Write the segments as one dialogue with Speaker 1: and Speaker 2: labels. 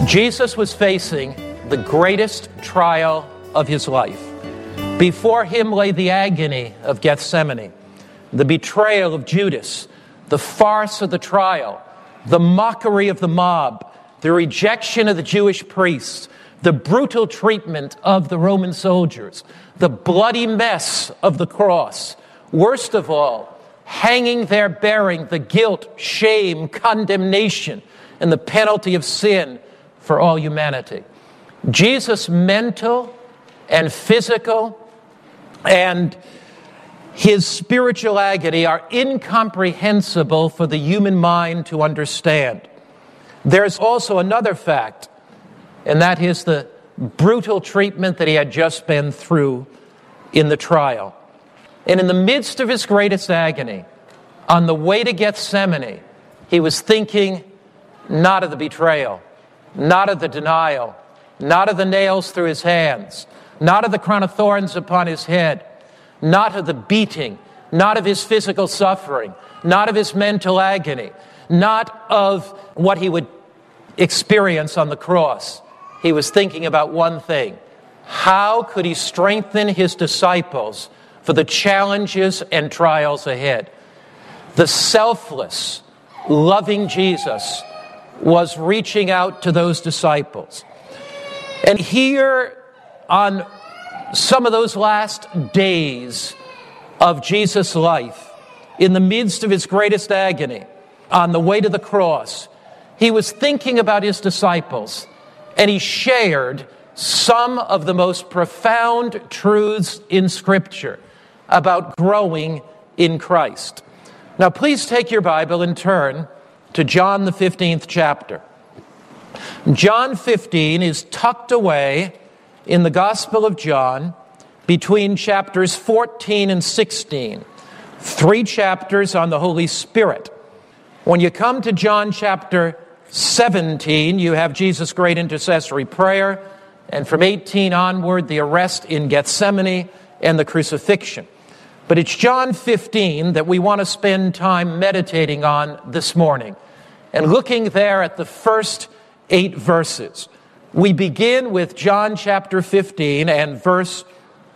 Speaker 1: Jesus was facing the greatest trial of his life. Before him lay the agony of Gethsemane, the betrayal of Judas, the farce of the trial, the mockery of the mob, the rejection of the Jewish priests, the brutal treatment of the Roman soldiers, the bloody mess of the cross. Worst of all, hanging there bearing the guilt, shame, condemnation, and the penalty of sin for all humanity. Jesus' mental and physical and his spiritual agony are incomprehensible for the human mind to understand. There's also another fact, and that is the brutal treatment that he had just been through in the trial. And in the midst of his greatest agony, on the way to Gethsemane, he was thinking not of the betrayal, not of the denial, not of the nails through his hands, not of the crown of thorns upon his head, not of the beating, not of his physical suffering, not of his mental agony, not of what he would experience on the cross. He was thinking about one thing. How could he strengthen his disciples for the challenges and trials ahead? The selfless, loving Jesus was reaching out to those disciples. And here, on some of those last days of Jesus' life, in the midst of his greatest agony, on the way to the cross, he was thinking about his disciples, and he shared some of the most profound truths in Scripture about growing in Christ. Now, please take your Bible and turn to John the 15th chapter. John 15 is tucked away in the Gospel of John between chapters 14 and 16. 3 chapters on the Holy Spirit. When you come to John chapter 17, you have Jesus' great intercessory prayer, and from 18 onward, the arrest in Gethsemane and the crucifixion. But it's John 15 that we want to spend time meditating on this morning, and looking there at the first 8 verses. We begin with John chapter 15 and verse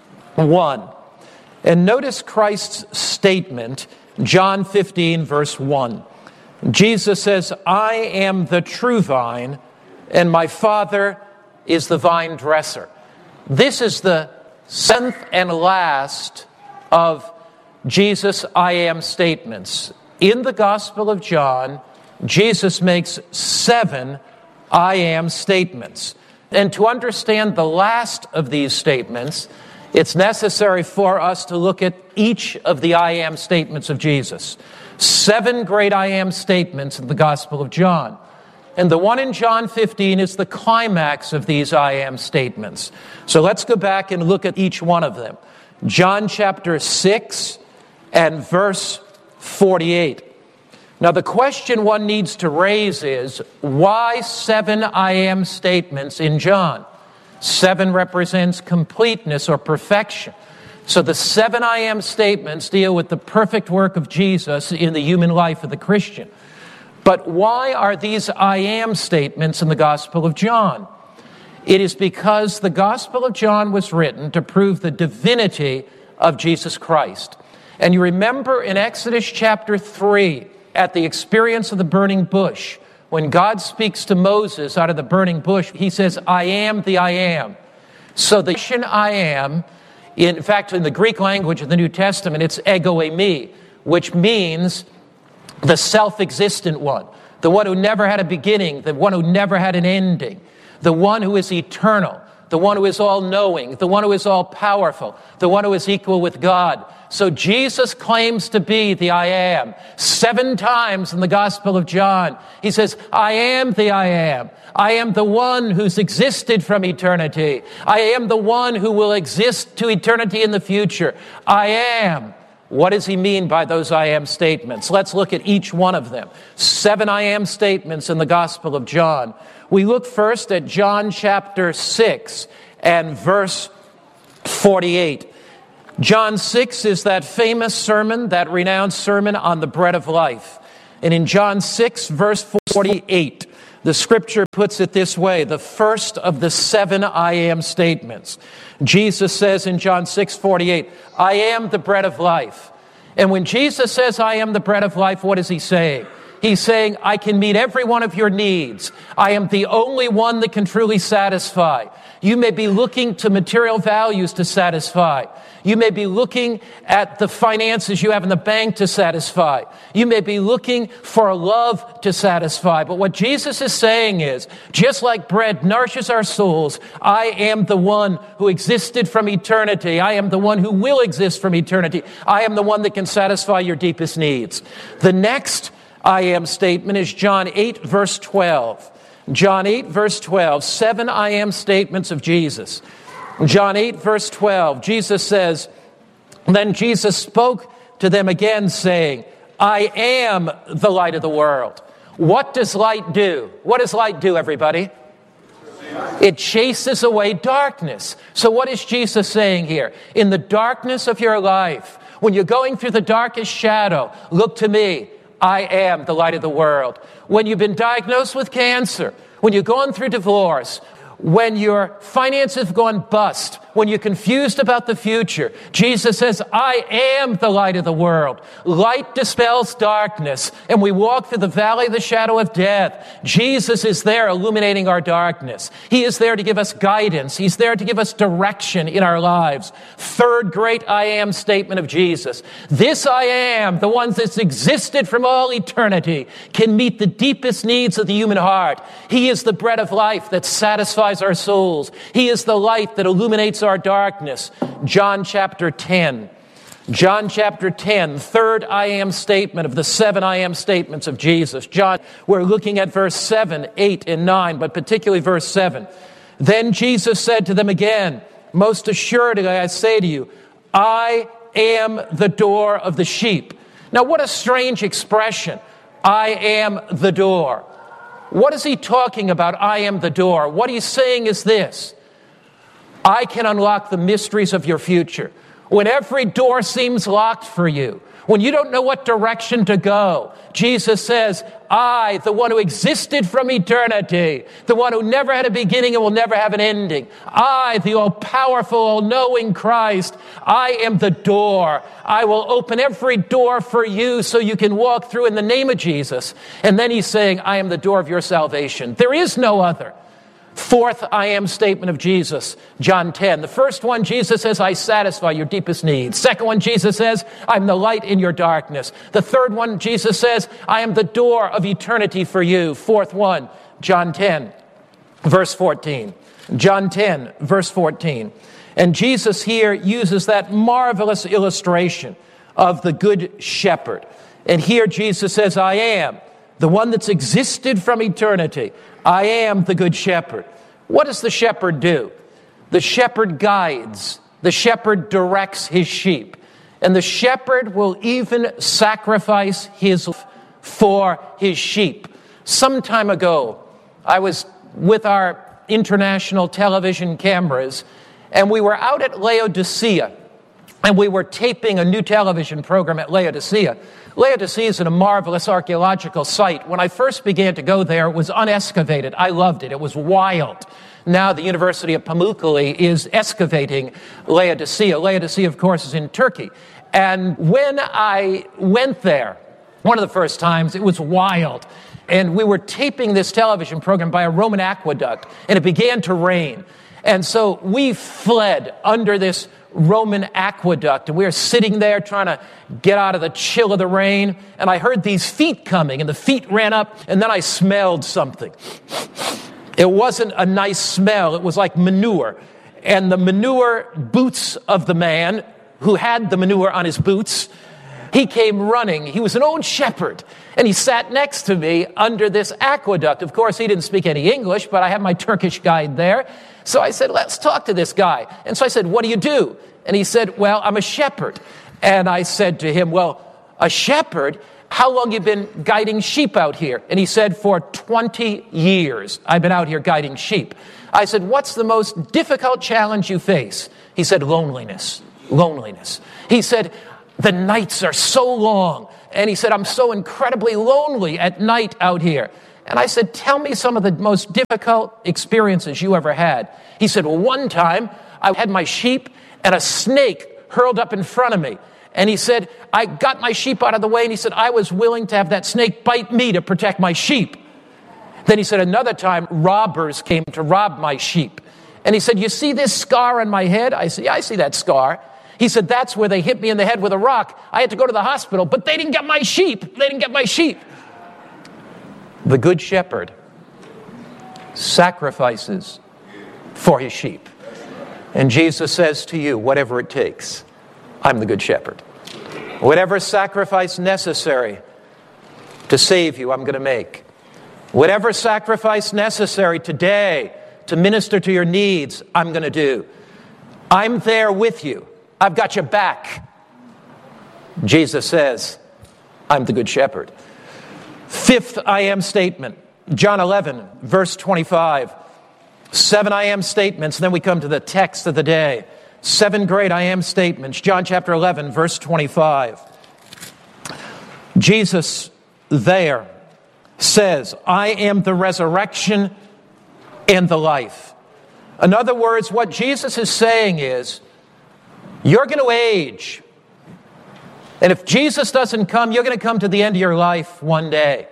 Speaker 1: 1. And notice Christ's statement, John 15 verse 1. Jesus says, "I am the true vine, and my Father is the vine dresser." This is the 7th and last of Jesus' I am statements. In the Gospel of John, Jesus makes 7 I am statements. And to understand the last of these statements, it's necessary for us to look at each of the I am statements of Jesus. 7 great I am statements in the Gospel of John. And the one in John 15 is the climax of these I am statements. So let's go back and look at each one of them. John chapter 6 and verse 48. Now, the question one needs to raise is, why 7 I am statements in John? 7 represents completeness or perfection. So the 7 I am statements deal with the perfect work of Jesus in the human life of the Christian. But why are these I am statements in the Gospel of John? It is because the Gospel of John was written to prove the divinity of Jesus Christ. And you remember in Exodus chapter 3, at the experience of the burning bush, when God speaks to Moses out of the burning bush, he says, "I am the I am." So the I am, in fact, in the Greek language of the New Testament, it's ego eimi, which means the self-existent one, the one who never had a beginning, the one who never had an ending, the one who is eternal, the one who is all-knowing, the one who is all-powerful, the one who is equal with God. So Jesus claims to be the I am. 7 times in the Gospel of John, he says, "I am the I am. I am the one who's existed from eternity. I am the one who will exist to eternity in the future. I am." What does he mean by those I am statements? Let's look at each one of them. 7 I am statements in the Gospel of John. We look first at John chapter 6 and verse 48. John 6 is that famous sermon, that renowned sermon on the bread of life. And in John 6, verse 48, The scripture puts it this way, the first of the 7 I am statements. Jesus says in John 6:48, I am the bread of life. And when Jesus says, I am the bread of life, what is he saying? He's saying, I can meet every one of your needs. I am the only one that can truly satisfy. You may be looking to material values to satisfy. You may be looking at the finances you have in the bank to satisfy. You may be looking for love to satisfy. But what Jesus is saying is, just like bread nourishes our souls, I am the one who existed from eternity. I am the one who will exist from eternity. I am the one that can satisfy your deepest needs. The next I am statement is John 8, verse 12. John 8, verse 12, 7 I am statements of Jesus. John 8, verse 12, Jesus says, then Jesus spoke to them again, saying, I am the light of the world. What does light do? What does light do, everybody? It chases away darkness. So what is Jesus saying here? In the darkness of your life, when you're going through the darkest shadow, look to me. I am the light of the world. When you've been diagnosed with cancer, when you're going through divorce, when your finances have gone bust, when you're confused about the future, Jesus says, I am the light of the world. Light dispels darkness, and we walk through the valley of the shadow of death. Jesus is there illuminating our darkness. He is there to give us guidance. He's there to give us direction in our lives. Third great I am statement of Jesus. This I am, the one that's existed from all eternity, can meet the deepest needs of the human heart. He is the bread of life that satisfies our souls. He is the light that illuminates our darkness. John chapter 10. John chapter 10, third I am statement of the 7 I am statements of Jesus. John, we're looking at verse 7, 8, and 9, but particularly verse 7. Then Jesus said to them again, most assuredly I say to you, I am the door of the sheep. Now what a strange expression. I am the door. What is he talking about? I am the door. What he's saying is this. I can unlock the mysteries of your future. When every door seems locked for you, when you don't know what direction to go, Jesus says, I, the one who existed from eternity, the one who never had a beginning and will never have an ending, I, the all-powerful, all-knowing Christ, I am the door. I will open every door for you so you can walk through in the name of Jesus. And then he's saying, I am the door of your salvation. There is no other. Fourth I am statement of Jesus, John 10. The first one, Jesus says, I satisfy your deepest needs. Second one, Jesus says, I'm the light in your darkness. The third one, Jesus says, I am the door of eternity for you. Fourth one, John 10, verse 14. John 10, verse 14. And Jesus here uses that marvelous illustration of the good shepherd. And here Jesus says, I am the one that's existed from eternity. I am the good shepherd. What does the shepherd do? The shepherd guides. The shepherd directs his sheep. And the shepherd will even sacrifice his life for his sheep. Some time ago, I was with our international television cameras, and we were out at Laodicea, and we were taping a new television program at Laodicea. Laodicea is a marvelous archaeological site. When I first began to go there, it was unexcavated. I loved it. It was wild. Now the University of Pamukkale is excavating Laodicea. Laodicea, of course, is in Turkey. And when I went there, one of the first times, it was wild. And we were taping this television program by a Roman aqueduct, and it began to rain. And so we fled under this Roman aqueduct, and we were sitting there trying to get out of the chill of the rain, and I heard these feet coming, and the feet ran up, and then I smelled something. It wasn't a nice smell. It was like manure. And the manure boots of the man who had the manure on his boots, he came running. He was an old shepherd, and he sat next to me under this aqueduct. Of course, he didn't speak any English, but I had my Turkish guide there. So I said, let's talk to this guy. And so I said, what do you do? And he said, well, I'm a shepherd. And I said to him, well, a shepherd? How long have you been guiding sheep out here? And he said, for 20 years, I've been out here guiding sheep. I said, what's the most difficult challenge you face? He said, loneliness. Loneliness. He said, the nights are so long. And he said, I'm so incredibly lonely at night out here. And I said, tell me some of the most difficult experiences you ever had. He said, well, one time I had my sheep and a snake hurled up in front of me. And he said, I got my sheep out of the way, and he said, I was willing to have that snake bite me to protect my sheep. Then he said, another time, robbers came to rob my sheep. And he said, you see this scar on my head? I said, yeah, I see that scar. He said, that's where they hit me in the head with a rock. I had to go to the hospital, but they didn't get my sheep. They didn't get my sheep. The Good Shepherd sacrifices for his sheep. And Jesus says to you, whatever it takes, I'm the Good Shepherd. Whatever sacrifice necessary to save you, I'm going to make. Whatever sacrifice necessary today to minister to your needs, I'm going to do. I'm there with you. I've got your back. Jesus says, I'm the Good Shepherd. Fifth I am statement, John 11, verse 25. 7 I am statements, and then we come to the text of the day. 7 great I am statements, John chapter 11, verse 25. Jesus there says, I am the resurrection and the life. In other words, what Jesus is saying is, you're going to age. And if Jesus doesn't come, you're going to come to the end of your life one day.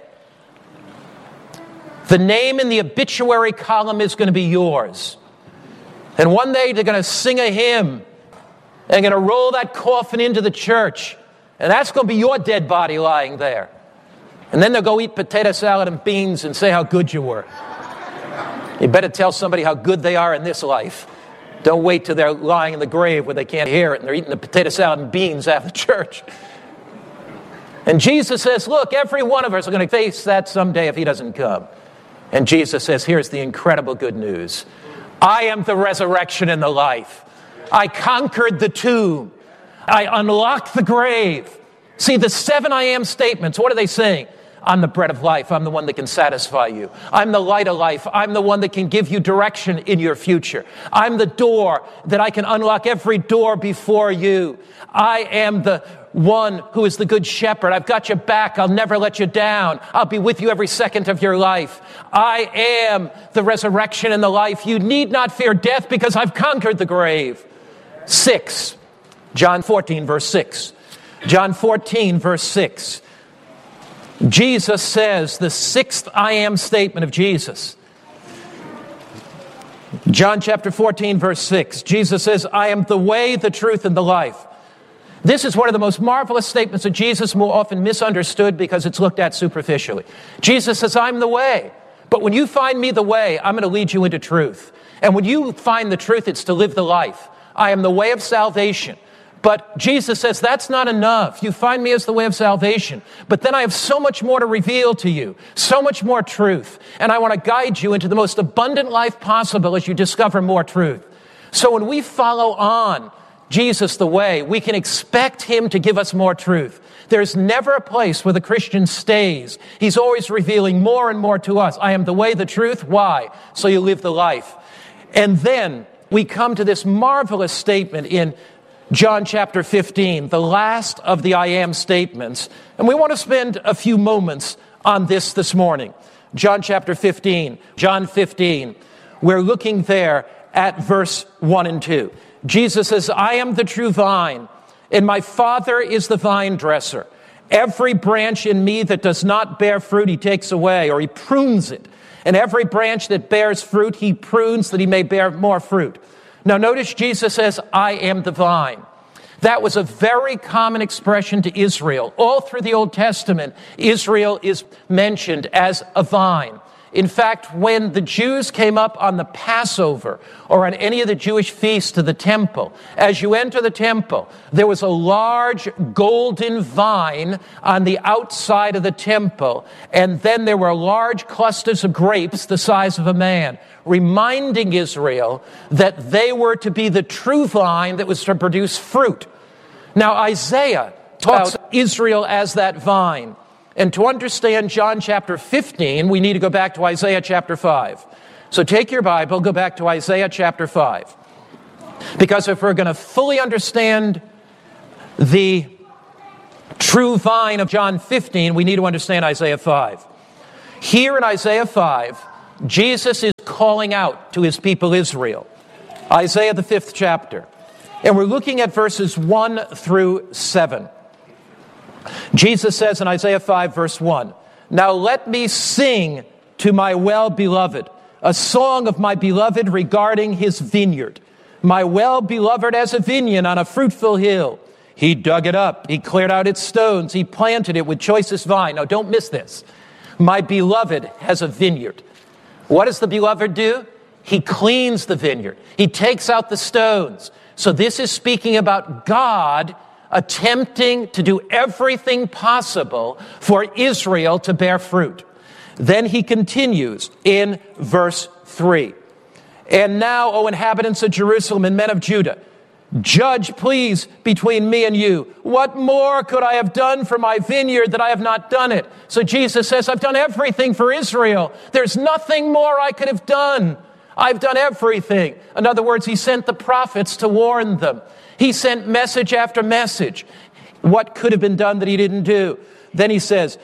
Speaker 1: The name in the obituary column is going to be yours. And one day they're going to sing a hymn and going to roll that coffin into the church. And that's going to be your dead body lying there. And then they'll go eat potato salad and beans and say how good you were. You better tell somebody how good they are in this life. Don't wait till they're lying in the grave where they can't hear it and they're eating the potato salad and beans after church. And Jesus says, look, every one of us are going to face that someday if he doesn't come. And Jesus says, here's the incredible good news. I am the resurrection and the life. I conquered the tomb. I unlocked the grave. See, the 7 I am statements, what are they saying? I'm the bread of life. I'm the one that can satisfy you. I'm the light of life. I'm the one that can give you direction in your future. I'm the door that I can unlock every door before you. I am the one who is the good shepherd. I've got your back. I'll never let you down. I'll be with you every second of your life. I am the resurrection and the life. You need not fear death because I've conquered the grave. 6, John 14, verse 6. John 14, verse 6. Jesus says, the 6th I am statement of Jesus. John chapter 14, verse 6. Jesus says, I am the way, the truth, and the life. This is one of the most marvelous statements of Jesus, more often misunderstood because it's looked at superficially. Jesus says, I'm the way. But when you find me the way, I'm going to lead you into truth. And when you find the truth, it's to live the life. I am the way of salvation. But Jesus says, that's not enough. You find me as the way of salvation. But then I have so much more to reveal to you, so much more truth. And I want to guide you into the most abundant life possible as you discover more truth. So when we follow on Jesus the way, we can expect him to give us more truth. There's never a place where the Christian stays. He's always revealing more and more to us. I am the way, the truth. Why? So you live the life. And then we come to this marvelous statement in John chapter 15, the last of the I am statements. And we want to spend a few moments on this morning. John chapter 15, John 15. We're looking there at verse 1 and 2. Jesus says, I am the true vine, and my Father is the vine dresser. Every branch in me that does not bear fruit, he takes away, or he prunes it. And every branch that bears fruit, he prunes that he may bear more fruit. Now notice Jesus says, I am the vine. That was a very common expression to Israel. All through the Old Testament, Israel is mentioned as a vine. In fact, when the Jews came up on the Passover or on any of the Jewish feasts to the temple, as you enter the temple, there was a large golden vine on the outside of the temple, and then there were large clusters of grapes the size of a man, reminding Israel that they were to be the true vine that was to produce fruit. Now, Isaiah talks about Israel as that vine. And to understand John chapter 15, we need to go back to Isaiah chapter 5. So take your Bible, go back to Isaiah chapter 5. Because if we're going to fully understand the true vine of John 15, we need to understand Isaiah 5. Here in Isaiah 5, Jesus is calling out to his people Israel. Isaiah, the 5th chapter. And we're looking at verses 1 through 7. Jesus says in Isaiah 5, verse 1, "Now let me sing to my well-beloved, a song of my beloved regarding his vineyard. My well-beloved as a vineyard on a fruitful hill. He dug it up. He cleared out its stones. He planted it with choicest vine." Now, don't miss this. My beloved has a vineyard. What does the beloved do? He cleans the vineyard. He takes out the stones. So this is speaking about God attempting to do everything possible for Israel to bear fruit. Then he continues in verse 3. "And now, O inhabitants of Jerusalem and men of Judah, judge, please, between me and you. What more could I have done for my vineyard that I have not done it?" So Jesus says, I've done everything for Israel. There's nothing more I could have done. I've done everything. In other words, he sent the prophets to warn them. He sent message after message. What could have been done that he didn't do? Then he says,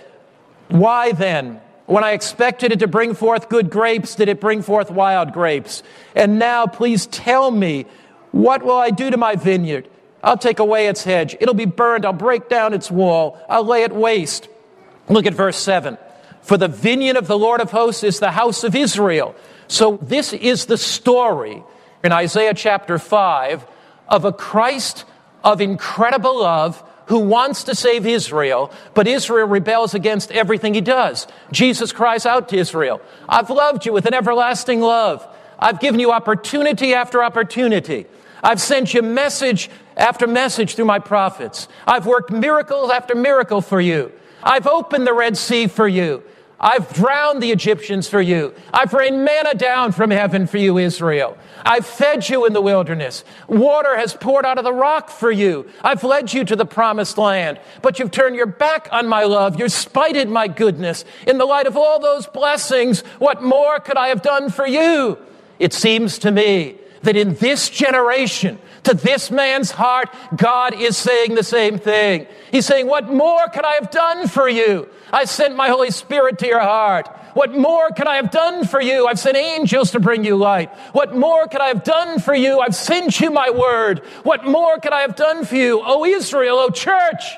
Speaker 1: "Why then, when I expected it to bring forth good grapes, did it bring forth wild grapes? And now please tell me, what will I do to my vineyard? I'll take away its hedge. It'll be burned. I'll break down its wall. I'll lay it waste." Look at verse 7. "For the vineyard of the Lord of hosts is the house of Israel." So this is the story in Isaiah chapter 5 of a Christ of incredible love who wants to save Israel, but Israel rebels against everything he does. Jesus cries out to Israel, "I've loved you with an everlasting love. I've given you opportunity after opportunity. I've sent you message after message through my prophets. I've worked miracle after miracle for you. I've opened the Red Sea for you. I've drowned the Egyptians for you. I've rained manna down from heaven for you, Israel. I've fed you in the wilderness. Water has poured out of the rock for you. I've led you to the promised land. But you've turned your back on my love. You've spited my goodness. In the light of all those blessings, what more could I have done for you?" It seems to me that in this generation, to this man's heart, God is saying the same thing. He's saying, what more could I have done for you? I sent my Holy Spirit to your heart. What more could I have done for you? I've sent angels to bring you light. What more could I have done for you? I've sent you my word. What more could I have done for you? O Israel, O church,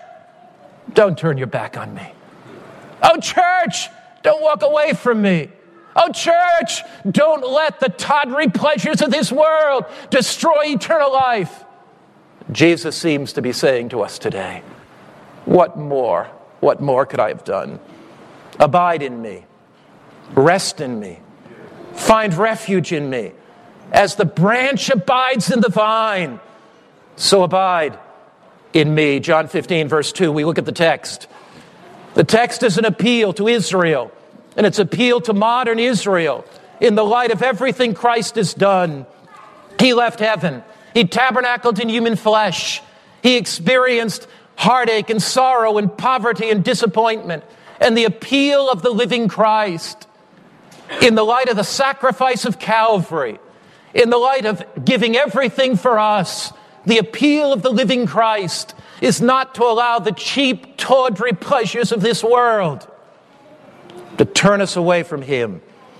Speaker 1: don't turn your back on me. O church, don't walk away from me. Oh, church, don't let the tawdry pleasures of this world destroy eternal life. Jesus seems to be saying to us today, what more could I have done? Abide in me. Rest in me. Find refuge in me. As the branch abides in the vine, so abide in me. John 15, verse 2, we look at the text. The text is an appeal to Israel. And it's appeal to modern Israel in the light of everything Christ has done. He left heaven. He tabernacled in human flesh. He experienced heartache and sorrow and poverty and disappointment. And the appeal of the living Christ in the light of the sacrifice of Calvary, in the light of giving everything for us, the appeal of the living Christ is not to allow the cheap, tawdry pleasures of this world to turn us away from him.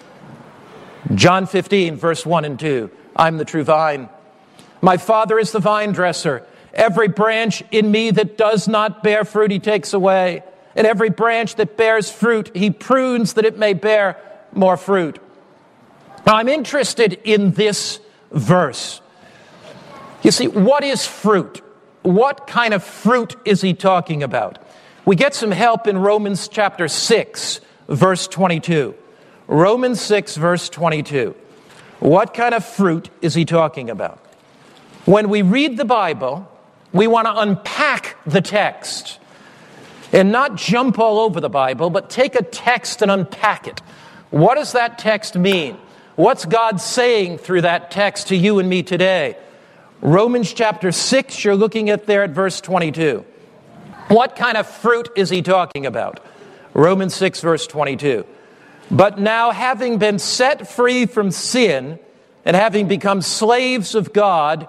Speaker 1: John 15, verse 1 and 2. I'm the true vine. My Father is the vine dresser. Every branch in me that does not bear fruit, he takes away. And every branch that bears fruit, he prunes that it may bear more fruit. Now, I'm interested in this verse. You see, what is fruit? What kind of fruit is he talking about? We get some help in Romans chapter 6, verse 22. Romans 6, verse 22. What kind of fruit is he talking about? When we read the Bible, we want to unpack the text and not jump all over the Bible, but take a text and unpack it. What does that text mean? What's God saying through that text to you and me today? Romans chapter 6, you're looking at there at verse 22. What kind of fruit is he talking about? Romans 6, verse 22. But now, having been set free from sin and having become slaves of God,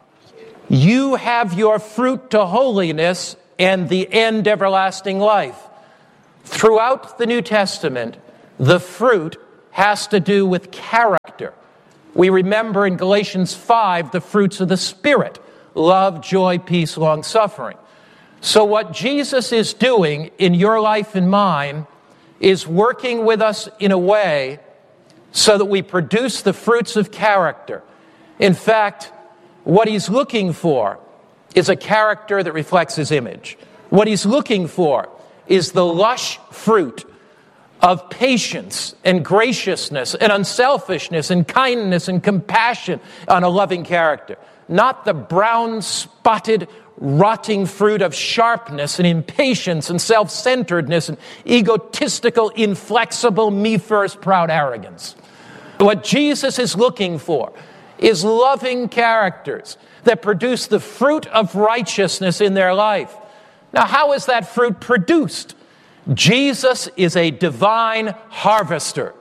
Speaker 1: you have your fruit to holiness and the end everlasting life. Throughout the New Testament, The fruit has to do with character. We remember in Galatians 5 the fruits of the Spirit: love, joy, peace, long-suffering. So what Jesus is doing in your life and mine is working with us in a way so that we produce the fruits of character. In fact, what he's looking for is a character that reflects his image. What he's looking for is the lush fruit of patience and graciousness and unselfishness and kindness and compassion on a loving character. Not the brown, spotted, rotting fruit of sharpness and impatience and self-centeredness and egotistical, inflexible, me-first, proud arrogance. What Jesus is looking for is loving characters that produce the fruit of righteousness in their life. Now, how is that fruit produced? Jesus is a divine harvester.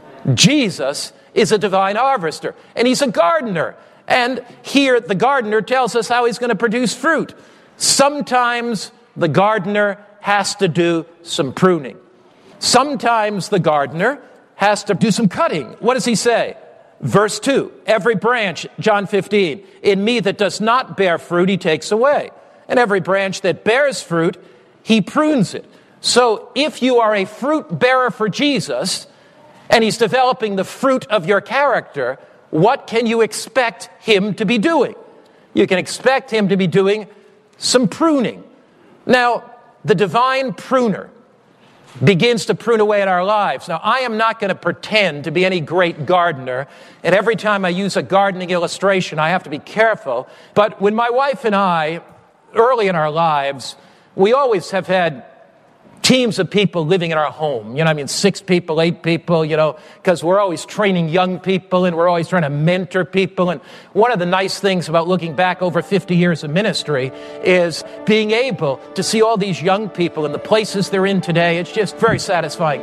Speaker 1: Jesus is a divine harvester, and he's a gardener. And here the gardener tells us how he's going to produce fruit. Sometimes the gardener has to do some pruning. Sometimes the gardener has to do some cutting. What does he say? Verse 2, every branch, John 15, in me that does not bear fruit, he takes away. And every branch that bears fruit, he prunes it. So if you are a fruit bearer for Jesus, and he's developing the fruit of your character, what can you expect him to be doing? You can expect him to be doing some pruning. Now, the divine pruner begins to prune away in our lives. Now, I am not going to pretend to be any great gardener, and every time I use a gardening illustration, I have to be careful. But when my wife and I, early in our lives, we always have had teams of people living in our home. 6 people, 8 people, because we're always training young people and we're always trying to mentor people. And one of the nice things about looking back over 50 years of ministry is being able to see all these young people in the places they're in today. It's just very satisfying.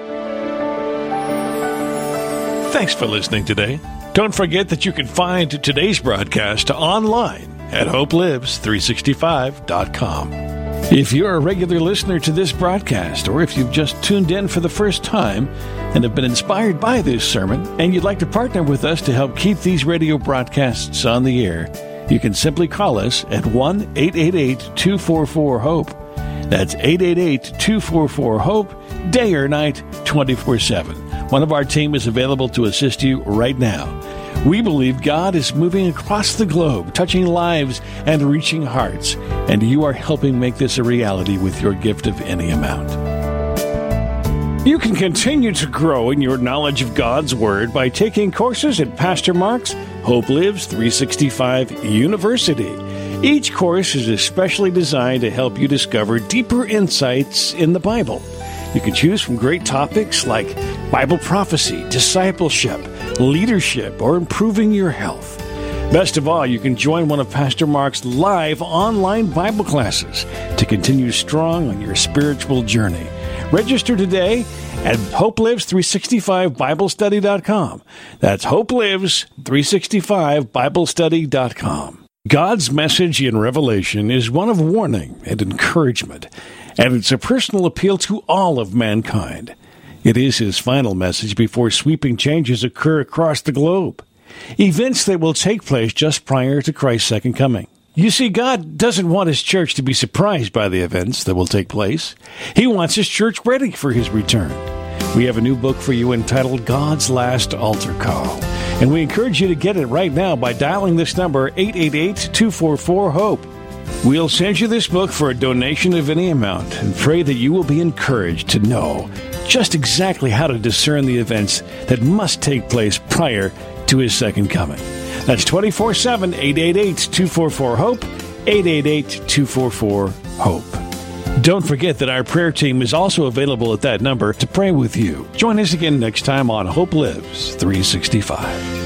Speaker 2: Thanks for listening today. Don't forget that you can find today's broadcast online at hopelives365.com. If you're a regular listener to this broadcast, or if you've just tuned in for the first time and have been inspired by this sermon, and you'd like to partner with us to help keep these radio broadcasts on the air, you can simply call us at 1-888-244-HOPE. That's 888-244-HOPE, day or night, 24/7. One of our team is available to assist you right now. We believe God is moving across the globe, touching lives and reaching hearts, and you are helping make this a reality with your gift of any amount. You can continue to grow in your knowledge of God's Word by taking courses at Pastor Mark's Hope Lives 365 University. Each course is especially designed to help you discover deeper insights in the Bible. You can choose from great topics like Bible prophecy, discipleship, leadership, or improving your health. Best of all, you can join one of Pastor Mark's live online Bible classes to continue strong on your spiritual journey. Register today at HopeLives365BibleStudy.com. That's HopeLives365BibleStudy.com. God's message in Revelation is one of warning and encouragement, and it's a personal appeal to all of mankind. It is his final message before sweeping changes occur across the globe, events that will take place just prior to Christ's second coming. You see, God doesn't want his church to be surprised by the events that will take place. He wants his church ready for his return. We have a new book for you entitled God's Last Altar Call, and we encourage you to get it right now by dialing this number, 888-244-HOPE. We'll send you this book for a donation of any amount and pray that you will be encouraged to know just exactly how to discern the events that must take place prior to his second coming. That's 24/7, 888-244-HOPE, 888-244-HOPE. Don't forget that our prayer team is also available at that number to pray with you. Join us again next time on Hope Lives 365.